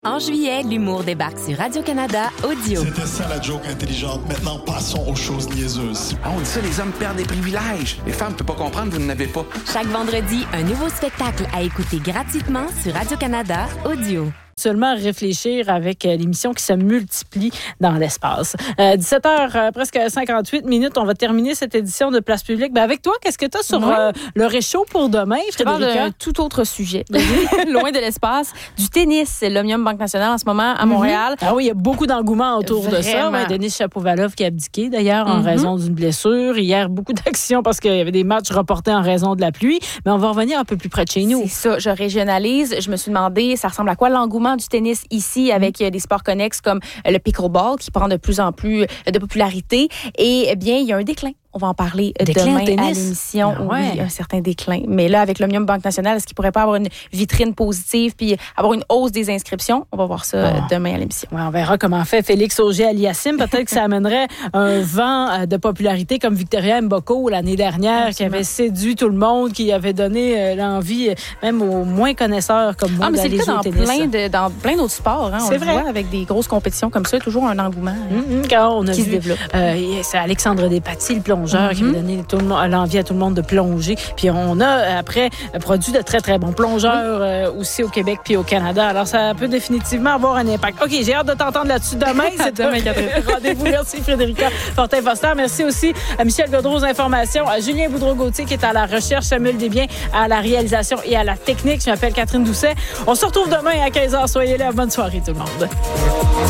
En juillet, l'humour débarque sur Radio-Canada Audio. C'était ça la joke intelligente. Maintenant, passons aux choses niaiseuses. Ah, on dit ça, les hommes perdent des privilèges. Les femmes ne peuvent pas comprendre, vous n'en avez pas. Chaque vendredi, un nouveau spectacle à écouter gratuitement sur Radio-Canada Audio. Seulement réfléchir avec l'émission qui se multiplie dans l'espace. 17h, presque 58 minutes, on va terminer cette édition de Place publique. Ben avec toi, qu'est-ce que tu as sur le réchaud pour demain, Je te parle d'un tout autre sujet. Loin de l'espace. Du tennis. C'est l'Omnium Banque Nationale en ce moment à Montréal. Ah oui, il y a beaucoup d'engouement autour de ça. Ouais, Denis Shapovalov qui a abdiqué d'ailleurs en raison d'une blessure. Hier, beaucoup d'actions parce qu'il y avait des matchs reportés en raison de la pluie. Mais on va revenir un peu plus près de chez nous. C'est ça, je régionalise. Je me suis demandé, ça ressemble à quoi l'engouement du tennis ici avec des sports connexes comme le pickleball qui prend de plus en plus de popularité. Et eh bien, il y a un déclin. On va en parler demain à l'émission. Ah ouais. Oui, un certain déclin. Mais là, avec l'Omnium Banque Nationale, est-ce qu'il pourrait pas avoir une vitrine positive puis avoir une hausse des inscriptions? On va voir ça demain à l'émission. Ouais, on verra comment fait Félix Auger-Aliassime. Peut-être que ça amènerait un vent de popularité comme Victoria Mboko l'année dernière, qui avait séduit tout le monde, qui avait donné l'envie, même aux moins connaisseurs comme moi, mais d'aller c'est le cas jouer au tennis. dans plein d'autres sports. Hein, c'est vrai. Voit, avec des grosses compétitions comme ça, il y a toujours un engouement quand on a qui vu, se développe. C'est Alexandre Despatie, le plongeur, qui avait donné l'envie à tout le monde de plonger. Puis on a, après, produit de très, très bons plongeurs aussi au Québec puis au Canada. Alors, ça peut définitivement avoir un impact. OK, j'ai hâte de t'entendre là-dessus demain. C'est demain, Catherine. Rendez-vous. Merci, Frédérica Fortin-Foster. Merci aussi à Michel Gaudreau aux informations, à Julien Boudreau-Gauthier qui est à la recherche, Samuel Desbiens à la réalisation et à la technique. Je m'appelle Catherine Doucet. On se retrouve demain à 15h. Soyez là. Bonne soirée, tout le monde.